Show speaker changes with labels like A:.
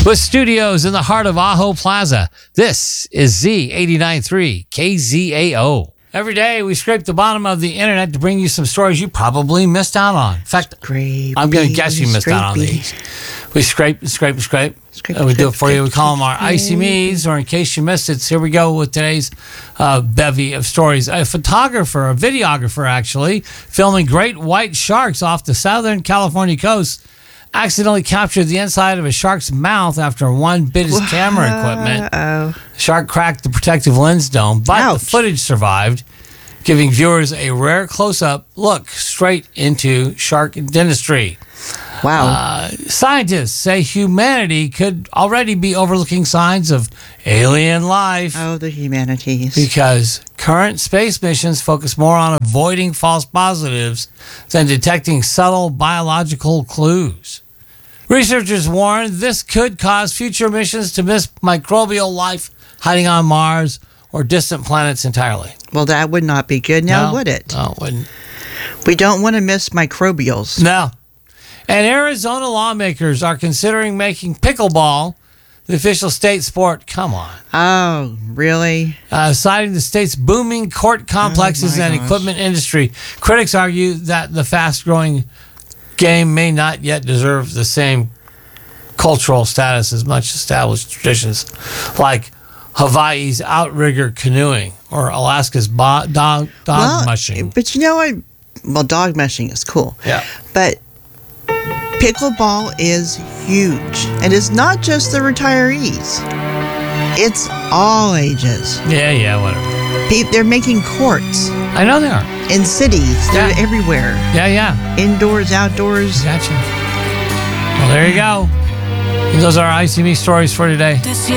A: With studios in the heart of Ajo Plaza, this is Z89.3 KZAO. Every day we scrape the bottom of the internet to bring you some stories you probably missed out on. In fact, I'm going to guess you missed out on these. We scrape. We do it for you. We call them our Icy Me's, or in case you missed it, here we go with today's bevy of stories. A videographer actually, filming great white sharks off the Southern California coast, accidentally captured the inside of a shark's mouth after one bit his camera equipment. The shark cracked the protective lens dome, but the footage survived, giving viewers a rare close-up look straight into shark dentistry.
B: Wow.
A: Scientists say humanity could already be overlooking signs of alien life.
B: Oh, the humanities.
A: Because current space missions focus more on avoiding false positives than detecting subtle biological clues. Researchers warn this could cause future missions to miss microbial life hiding on Mars or distant planets entirely.
B: Well, that would not be good now, would it?
A: No, it wouldn't.
B: We don't want to miss microbials.
A: No. And Arizona lawmakers are considering making pickleball the official state sport. Come on.
B: Oh, really?
A: Citing the state's booming court complexes and equipment industry, critics argue that the fast-growing game may not yet deserve the same cultural status as much established traditions like Hawaii's outrigger canoeing or Alaska's dog mushing.
B: But you know what? Well, dog mushing is cool.
A: Yeah.
B: But pickleball is huge. And it's not just the retirees. It's all ages.
A: Yeah, whatever.
B: They're making courts.
A: I know they are.
B: In cities. They're everywhere.
A: Yeah.
B: Indoors, outdoors.
A: Gotcha. Well, there you go. And those are our ICB stories for today.